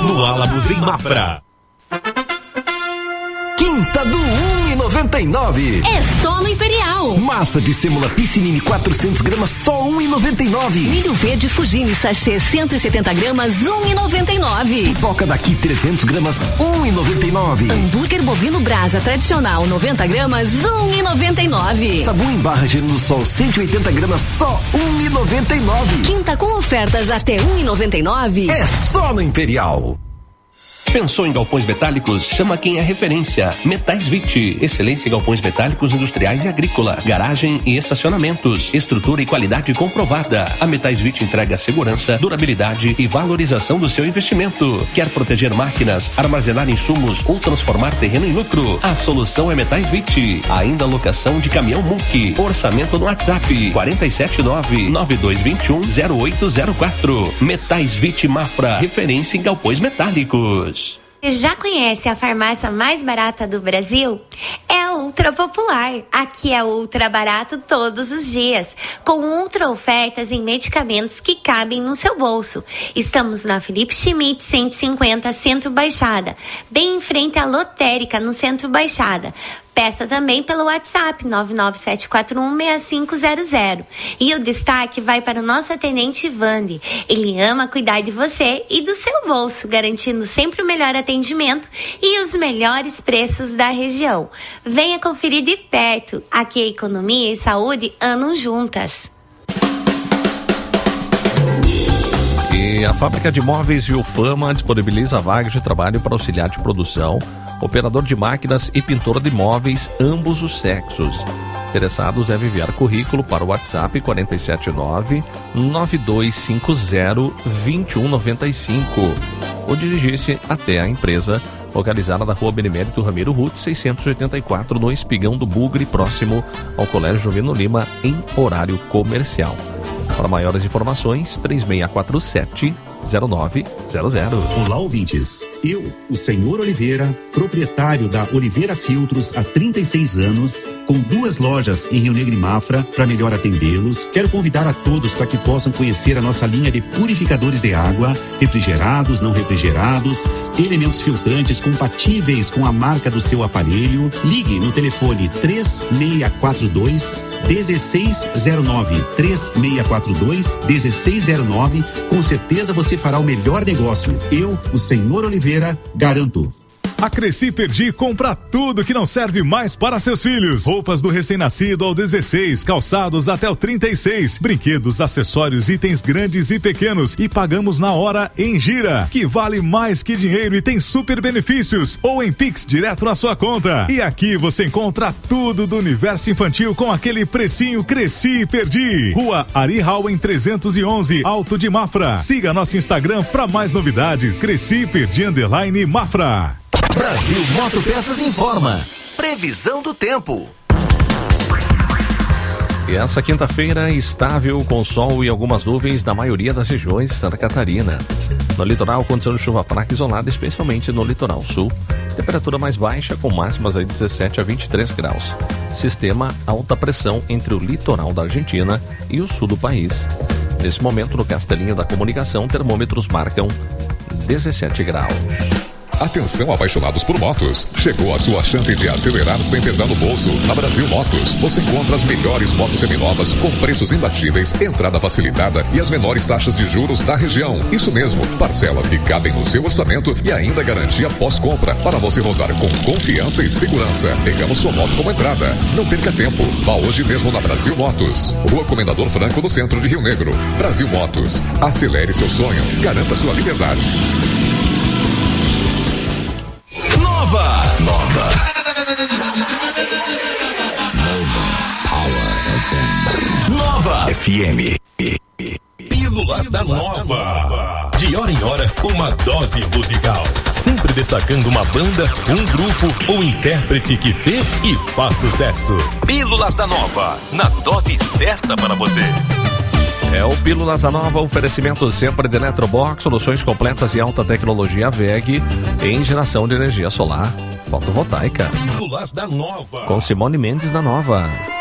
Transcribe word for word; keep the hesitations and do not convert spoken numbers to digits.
no Álamos em Mafra. Quinta do um e noventa e nove. É só no Imperial. Massa de sêmola Piscinini quatrocentos gramas, só um e noventa e nove. Milho verde Fugini sachê cento e setenta gramas, um e noventa e nove. Pipoca daqui trezentos gramas, um e noventa e nove. Hambúrguer bovino Brasa tradicional noventa gramas, um e noventa e nove. Sabão em barra Gerando Sol cento e oitenta gramas, só um e noventa e nove. Quinta com ofertas até um e noventa e nove. É só no Imperial. Pensou em galpões metálicos? Chama quem é referência. Metais Vit. Excelência em galpões metálicos industriais e agrícola. Garagem e estacionamentos. Estrutura e qualidade comprovada. A Metais Vit entrega segurança, durabilidade e valorização do seu investimento. Quer proteger máquinas, armazenar insumos ou transformar terreno em lucro? A solução é Metais Vit. Ainda locação de caminhão M U C. Orçamento no WhatsApp quatro sete nove, nove dois dois um, zero oito zero quatro. Metais Vit Mafra. Referência em galpões metálicos. Já conhece a farmácia mais barata do Brasil? É a Ultra Popular. Aqui é ultra barato todos os dias, com ultra ofertas em medicamentos que cabem no seu bolso. Estamos na Felipe Schmidt cento e cinquenta, Centro Baixada, bem em frente à Lotérica, no Centro Baixada. Peça também pelo WhatsApp nove nove sete quatro um, seis cinco zero zero. E o destaque vai para o nosso atendente Vande. Ele ama cuidar de você e do seu bolso, garantindo sempre o melhor atendimento e os melhores preços da região. Venha conferir de perto. Aqui a economia e saúde andam juntas. E a fábrica de móveis Viufama disponibiliza vagas de trabalho para auxiliar de produção, operador de máquinas e pintor de móveis, ambos os sexos. Interessados devem enviar currículo para o WhatsApp quatro sete nove, nove dois cinco zero, dois um nove cinco ou dirigir-se até a empresa, localizada na Rua Benemérito Ramiro Ruth, seiscentos e oitenta e quatro, no Espigão do Bugre, próximo ao Colégio Jovino Lima, em horário comercial. Para maiores informações, três seis quatro sete, zero nove zero zero. Olá, ouvintes. Eu, o senhor Oliveira, proprietário da Oliveira Filtros há trinta e seis anos, com duas lojas em Rio Negro e Mafra, para melhor atendê-los, quero convidar a todos para que possam conhecer a nossa linha de purificadores de água, refrigerados, não refrigerados, elementos filtrantes compatíveis com a marca do seu aparelho. Ligue no telefone três seis quatro dois, um seis zero nove, três seis quatro dois, um seis zero nove. Com certeza você fará o melhor negócio. Eu, o senhor Oliveira, garanto. A Cresci Perdi compra tudo que não serve mais para seus filhos. Roupas do recém-nascido ao dezesseis, calçados até o trinta e seis, brinquedos, acessórios, itens grandes e pequenos, e pagamos na hora em Gira, que vale mais que dinheiro e tem super benefícios, ou em Pix direto na sua conta. E aqui você encontra tudo do universo infantil com aquele precinho Cresci Perdi. Rua Ari Hauen trezentos e onze, Alto de Mafra. Siga nosso Instagram para mais novidades. Cresci Perdi underline Mafra. Brasil Motopeças informa. Previsão do tempo. E essa quinta-feira estável, com sol e algumas nuvens na maioria das regiões de Santa Catarina. No litoral, condição de chuva fraca isolada, especialmente no litoral sul. Temperatura mais baixa, com máximas de dezessete a vinte e três graus. Sistema alta pressão entre o litoral da Argentina e o sul do país. Nesse momento, no Castelinho da Comunicação, termômetros marcam dezessete graus. Atenção, apaixonados por motos. Chegou a sua chance de acelerar sem pesar no bolso. Na Brasil Motos, você encontra as melhores motos seminovas com preços imbatíveis, entrada facilitada e as menores taxas de juros da região. Isso mesmo, parcelas que cabem no seu orçamento e ainda garantia pós-compra para você rodar com confiança e segurança. Pegamos sua moto como entrada. Não perca tempo. Vá hoje mesmo na Brasil Motos. Rua Comendador Franco, no centro de Rio Negro. Brasil Motos. Acelere seu sonho. Garanta sua liberdade. Nova! Nova! Nova F M. Pílulas da Nova. De hora em hora, uma dose musical. Sempre destacando uma banda, um grupo ou intérprete que fez e faz sucesso. Pílulas da Nova. Na dose certa para você. É o Pílulas da Nova, oferecimento sempre de Eletrobox, soluções completas e alta tecnologia V E G em geração de energia solar fotovoltaica. Pílulas da Nova. Com Simone Mendes da Nova.